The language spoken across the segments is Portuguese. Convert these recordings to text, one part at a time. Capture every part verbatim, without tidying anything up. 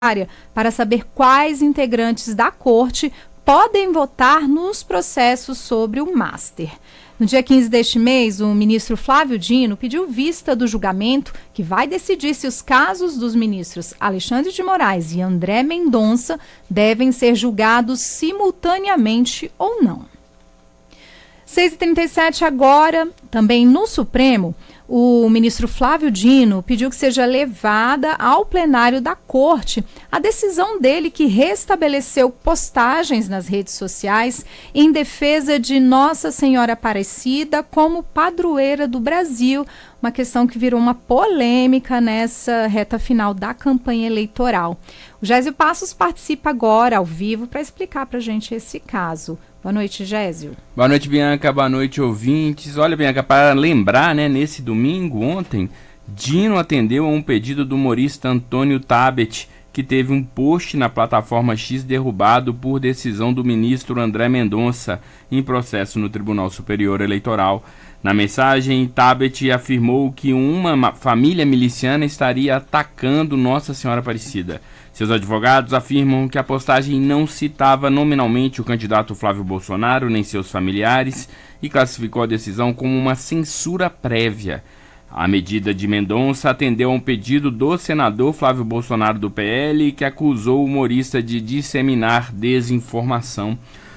para saber quais integrantes da corte podem votar nos processos sobre o Master. No dia quinze deste mês, o ministro Flávio Dino pediu vista do julgamento que vai decidir se os casos dos ministros Alexandre de Moraes e André Mendonça devem ser julgados simultaneamente ou não. seis e trinta e sete agora, também no Supremo, o ministro Flávio Dino pediu que seja levada ao plenário da Corte a decisão dele que restabeleceu postagens nas redes sociais em defesa de Nossa Senhora Aparecida como padroeira do Brasil, uma questão que virou uma polêmica nessa reta final da campanha eleitoral. O Gésio Passos participa agora ao vivo para explicar para a gente esse caso. Boa noite, Gésio. Boa noite, Bianca. Boa noite, ouvintes. Olha, Bianca, para lembrar, né, nesse domingo, ontem, Dino atendeu a um pedido do humorista Antônio Tabet, que teve um post na plataforma X derrubado por decisão do ministro André Mendonça em processo no Tribunal Superior Eleitoral. Na mensagem, Tabet afirmou que uma família miliciana estaria atacando Nossa Senhora Aparecida. Seus advogados afirmam que a postagem não citava nominalmente o candidato Flávio Bolsonaro nem seus familiares e classificou a decisão como uma censura prévia. A medida de Mendonça atendeu a um pedido do senador Flávio Bolsonaro do P L, que acusou o humorista de disseminar desinformação.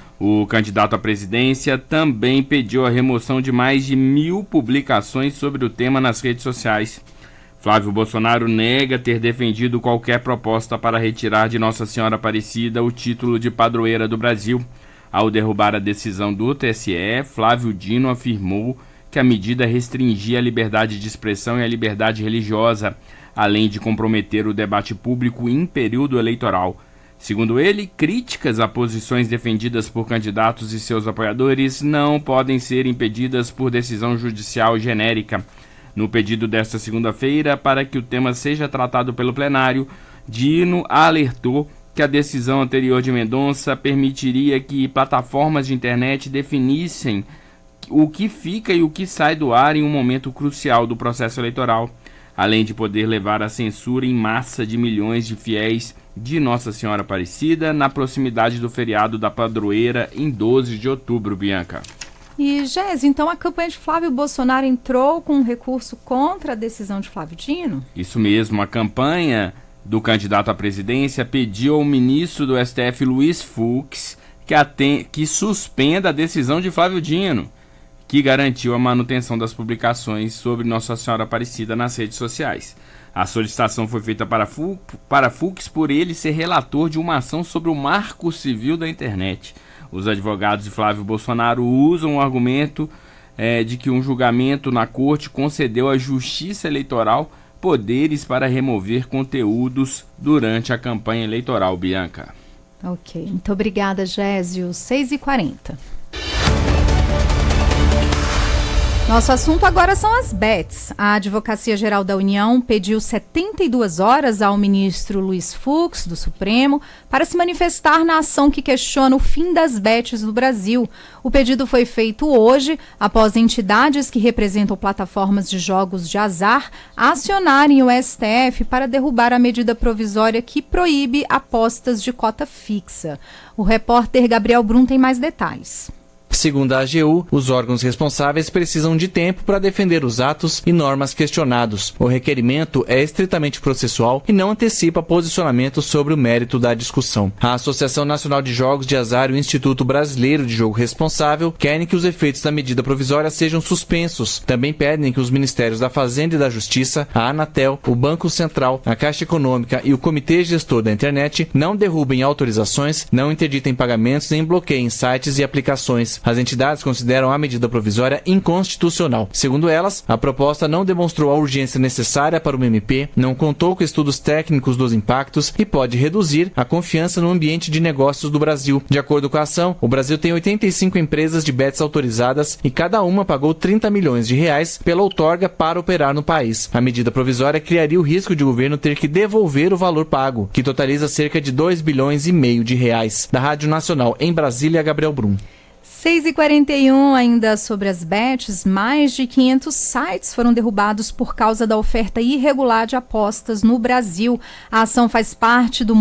O candidato à presidência também pediu a remoção de mais de mil publicações sobre o tema nas redes sociais. Flávio Bolsonaro nega ter defendido qualquer proposta para retirar de Nossa Senhora Aparecida o título de padroeira do Brasil. Ao derrubar a decisão do T S E, Flávio Dino afirmou que a medida restringia a liberdade de expressão e a liberdade religiosa, além de comprometer o debate público em período eleitoral. Segundo ele, críticas a posições defendidas por candidatos e seus apoiadores não podem ser impedidas por decisão judicial genérica. No pedido desta segunda-feira, para que o tema seja tratado pelo plenário, Dino alertou que a decisão anterior de Mendonça permitiria que plataformas de internet definissem o que fica e o que sai do ar em um momento crucial do processo eleitoral, além de poder levar à censura em massa de milhões de fiéis de Nossa Senhora Aparecida na proximidade do feriado da padroeira em doze de outubro, Bianca. E, Gésio, então a campanha de Flávio Bolsonaro entrou com um recurso contra a decisão de Flávio Dino? Isso mesmo, a campanha do candidato à presidência pediu ao ministro do S T F, Luiz Fux, que, aten- que suspenda a decisão de Flávio Dino, que garantiu a manutenção das publicações sobre Nossa Senhora Aparecida nas redes sociais. A solicitação foi feita para, Fu- para Fux por ele ser relator de uma ação sobre o Marco Civil da Internet. Os advogados de Flávio Bolsonaro usam o argumento é, de que um julgamento na corte concedeu à Justiça Eleitoral poderes para remover conteúdos durante a campanha eleitoral, Bianca. Ok, muito obrigada, Gésio. seis e quarenta. Nosso assunto agora são as bets. A Advocacia Geral da União pediu setenta e duas horas ao ministro Luiz Fux, do Supremo, para se manifestar na ação que questiona o fim das bets no Brasil. O pedido foi feito hoje, após entidades que representam plataformas de jogos de azar acionarem o S T F para derrubar a medida provisória que proíbe apostas de cota fixa. O repórter Gabriel Brum tem mais detalhes. Segundo a A G U, os órgãos responsáveis precisam de tempo para defender os atos e normas questionados. O requerimento é estritamente processual e não antecipa posicionamento sobre o mérito da discussão. A Associação Nacional de Jogos de Azar e o Instituto Brasileiro de Jogo Responsável querem que os efeitos da medida provisória sejam suspensos. Também pedem que os Ministérios da Fazenda e da Justiça, a Anatel, o Banco Central, a Caixa Econômica e o Comitê Gestor da Internet não derrubem autorizações, não interditem pagamentos nem bloqueiem sites e aplicações. As entidades consideram a medida provisória inconstitucional. Segundo elas, a proposta não demonstrou a urgência necessária para o M P, não contou com estudos técnicos dos impactos e pode reduzir a confiança no ambiente de negócios do Brasil. De acordo com a ação, o Brasil tem oitenta e cinco empresas de bets autorizadas e cada uma pagou trinta milhões de reais pela outorga para operar no país. A medida provisória criaria o risco de o governo ter que devolver o valor pago, que totaliza cerca de dois bilhões e meio de reais. Da Rádio Nacional em Brasília, Gabriel Brum. seis e quarenta e um, ainda sobre as bets, mais de quinhentos sites foram derrubados por causa da oferta irregular de apostas no Brasil. A ação faz parte do